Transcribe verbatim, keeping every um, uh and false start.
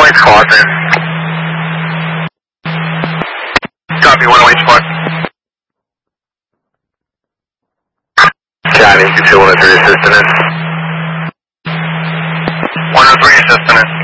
oh eight squad there. Copy, one oh eight squad. Copy, two one oh three assistant in. one oh three assistant in.